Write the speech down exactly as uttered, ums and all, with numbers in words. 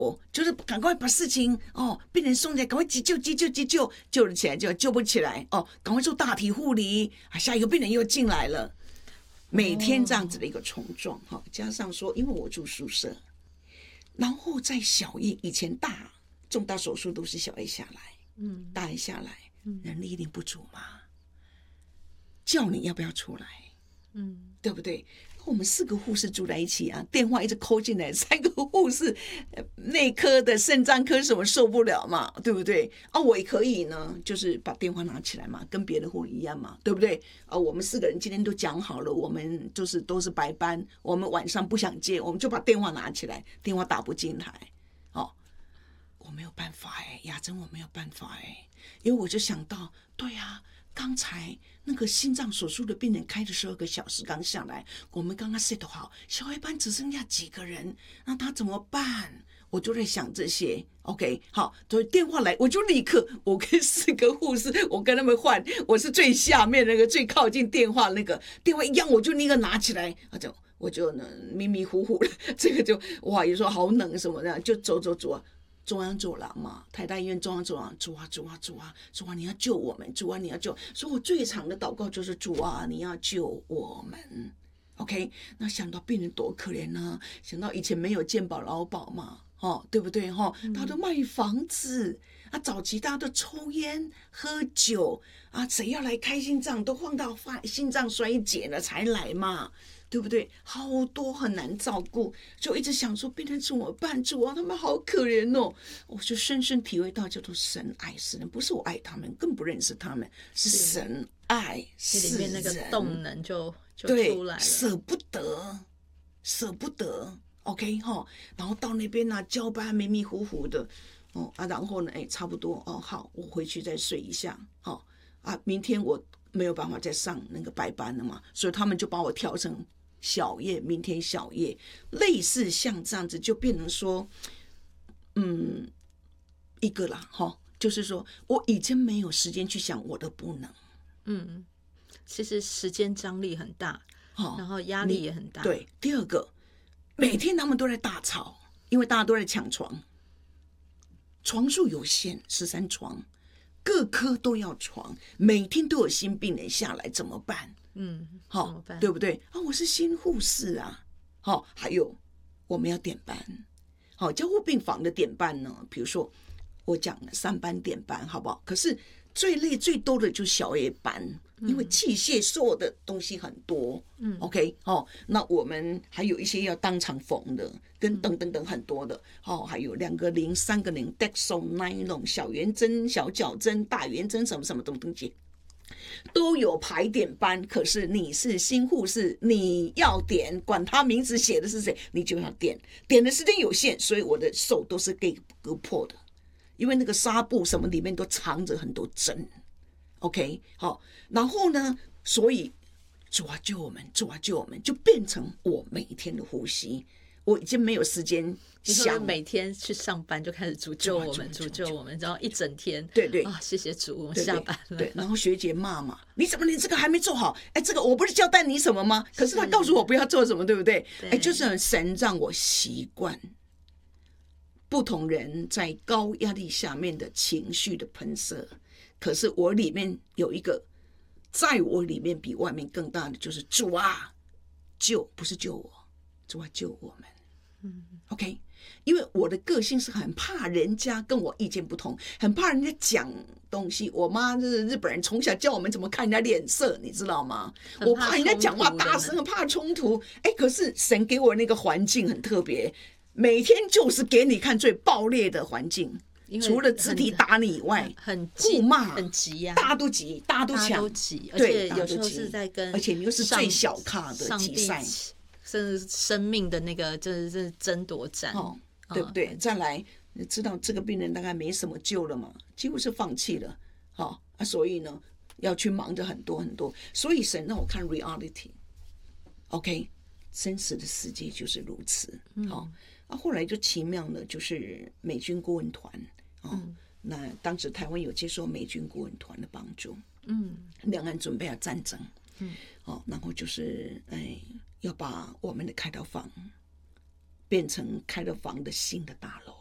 哦，就是赶快把事情哦，病人送起来，赶快急救急救急救，救了起来就救不起来哦，赶快做大体护理啊，下一个病人又进来了，每天这样子的一个冲撞哈、哦，加上说，因为我住宿舍，然后在小夜以前大重大手术都是小夜下来，嗯，大夜下来，人力一定不足嘛，叫你要不要出来，嗯，对不对？我们四个护士住在一起啊，电话一直扣进来，三个护士，内科的、肾脏科什么受不了嘛，对不对？啊，我也可以呢，就是把电话拿起来嘛，跟别的护理一样嘛，对不对？啊，我们四个人今天都讲好了，我们就是都是白班，我们晚上不想接，我们就把电话拿起来，电话打不进来，哦，我没有办法哎，雅珍我没有办法哎，因为我就想到，对啊。刚才那个心脏手术的病人开了十二个小时刚下来，我们刚刚 set 好，小夜班只剩下几个人，那他怎么办？我就在想这些 ，OK， 好，所以电话来，我就立刻，我跟四个护士，我跟他们换，我是最下面那个最靠近电话那个，电话一样，我就立刻拿起来，啊就我就呢迷迷糊糊的，这个就哇，有时候好冷什么的，就走走走啊。中央走廊嘛，台大医院中央走廊，主啊主啊主啊主啊，你要救我们，主啊你要救，所以我最长的祷告就是主啊你要救我们 ，OK？ 那想到病人多可怜呢、啊，想到以前没有健保劳保嘛，哦对不对哈？他都卖房子啊，早期大家都抽烟喝酒啊，谁要来开心脏都放到心脏衰竭了才来嘛。对不对？好多很难照顾，就一直想说病人怎么办？主啊，他们好可怜哦！我就深深体会到，叫做神爱世人，不是我爱他们，更不认识他们，是神爱世人。 里面那个动能就就出来了， 舍不得，舍不得。OK 哈，然后到那边呢、啊，交班迷迷糊糊的，哦啊，然后呢，哎，差不多哦，好，我回去再睡一下，哦啊，明天我没有办法再上那个白班了嘛，所以他们就把我调成。小夜，明天小夜，类似像这样子，就变成说，嗯，一个啦，哈，就是说我已经没有时间去想我的不能， 嗯，其实时间张力很大，哦、然后压力也很大。 对，第二个，每天他们都在大吵，因为大家都在抢床，床数有限，十三床，各科都要床，每天都有新病人下来，怎么办？ 嗯， 好，对不对啊？我是新护士啊，好，还有我们要点班，好，加护病房的点班呢，比如说我讲三班点班，好不好？可是最累最多的就是小夜班，因为器械所有的东西很多，嗯 ，OK， 好，那我们还有一些要当场缝的，跟等等等很多的，好，还有两个零、三个零 ，Dexo、Nylon、小圆针、小角针、大圆针，什么什么东东西。都有排点班，可是你是新护士，你要点，管他名字写的是谁，你就要点。点的时间有限，所以我的手都是给割破的，因为那个纱布什么里面都藏着很多针。OK， 好，然后呢，所以主啊救我们，主啊救我们，就变成我每天的呼吸。我已经没有时间想每天去上班就开始主救我们，主救我们，然后一整天， 对对啊，谢谢主，我们下班了。 对，对然后学姐骂嘛，你怎么连这个还没做好？哎，这个我不是交代你什么吗？可是他告诉我不要做什么，对不对？哎，就是神让我习惯不同人在高压力下面的情绪的喷射，可是我里面有一个，在我里面比外面更大的就是主啊，救，不是救我，主啊救我们。嗯 ，OK， 因为我的个性是很怕人家跟我意见不同，很怕人家讲东西。我妈就是日本人，从小教我们怎么看人家脸色，你知道吗？怕我怕人家讲话大声，很怕冲突。哎，可是神给我那个环境很特别，每天就是给你看最暴烈的环境。除了肢体打你以外， 很互骂， 很急呀、啊， 大家都急，大家都抢， 都急，而且有时候是在跟， 而且你又是最小咖的比赛。 甚至生命的那个，就是是争夺战， 哦，对不对？哦、再来，你知道这个病人大概没什么救了嘛，几乎是放弃了，好、哦、啊，所以呢，要去忙着很多很多。所以神让我看 reality，OK，、okay? 真实的世界就是如此。好、嗯哦，啊，后来就奇妙了，就是美军顾问团，哦、嗯，那当时台湾有接受美军顾问团的帮助，嗯，两岸准备要战争，嗯，哦，然后就是哎。要把我们的开刀房变成开刀房的新的大楼，